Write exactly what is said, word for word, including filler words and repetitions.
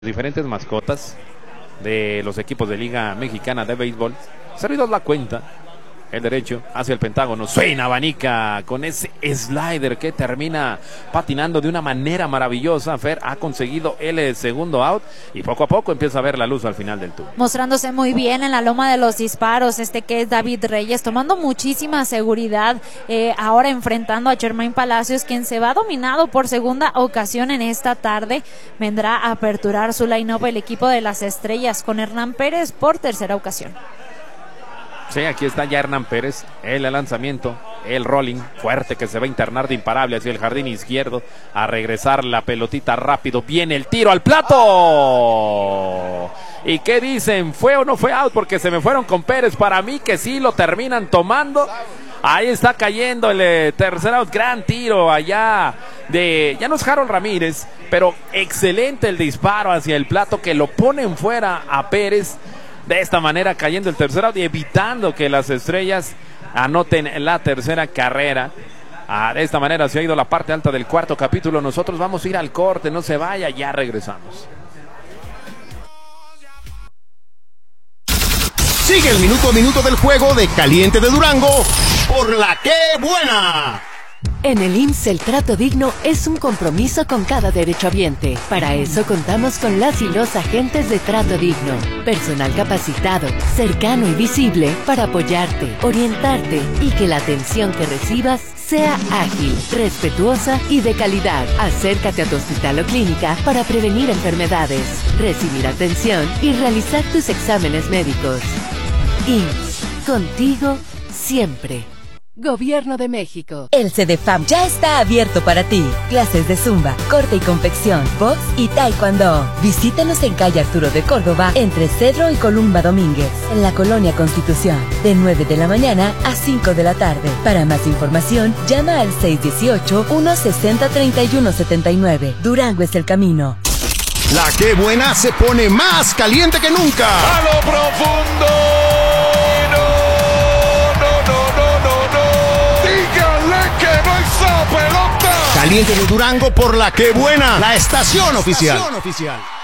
Diferentes mascotas de los equipos de Liga Mexicana de Béisbol. Servidor la cuenta, el derecho hacia el pentágono, suena abanica con ese slider que termina patinando de una manera maravillosa. Fer ha conseguido el segundo out y poco a poco empieza a ver la luz al final del túnel. Mostrándose muy bien en la loma de los disparos, este que es David Reyes, tomando muchísima seguridad, eh, ahora enfrentando a Germain Palacios, quien se va dominado por segunda ocasión en esta tarde. Vendrá a aperturar su line-up el equipo de las Estrellas con Hernán Pérez por tercera ocasión. Sí, aquí está ya Hernán Pérez, el lanzamiento, el rolling fuerte que se va a internar de imparable hacia el jardín izquierdo, a regresar la pelotita rápido, viene el tiro al plato. ¿Y qué dicen? ¿Fue o no fue out? Porque se me fueron con Pérez. Para mí que sí lo terminan tomando. Ahí está cayendo el eh, tercer out, gran tiro allá de, ya no es Harold Ramírez, pero excelente el disparo hacia el plato que lo ponen fuera a Pérez. De esta manera cayendo el tercer out y evitando que las Estrellas anoten la tercera carrera. Ah, de esta manera se ha ido la parte alta del cuarto capítulo. Nosotros vamos a ir al corte, no se vaya, ya regresamos. Sigue el minuto a minuto del juego de Caliente de Durango por La Que Buena. En el I M S S el trato digno es un compromiso con cada derechohabiente. Para eso contamos con las y los agentes de Trato Digno. Personal capacitado, cercano y visible para apoyarte, orientarte y que la atención que recibas sea ágil, respetuosa y de calidad. Acércate a tu hospital o clínica para prevenir enfermedades, recibir atención y realizar tus exámenes médicos. I M S S, contigo siempre. Gobierno de México. El CEDEFAM ya está abierto para ti. Clases de zumba, corte y confección, box y taekwondo. Visítanos en calle Arturo de Córdoba, entre Cedro y Columba Domínguez, en la Colonia Constitución, de nueve de la mañana a cinco de la tarde. Para más información, llama al seis uno ocho, uno seis cero, tres uno siete nueve. Durango es el camino. La Que Buena se pone más caliente que nunca. ¡A lo profundo! Caliente de Durango por La Que Buena, la estación oficial.